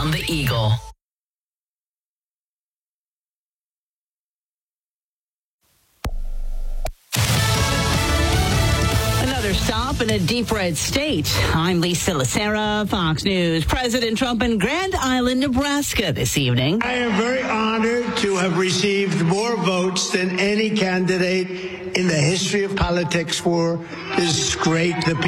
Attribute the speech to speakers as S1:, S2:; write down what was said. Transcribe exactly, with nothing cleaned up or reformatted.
S1: on the Eagle. Another stop in a deep red state. I'm Lisa Lacera, Fox News. President Trump in Grand Island, Nebraska this evening.
S2: I am very honored to have received more votes than any candidate in the history of politics for this great. The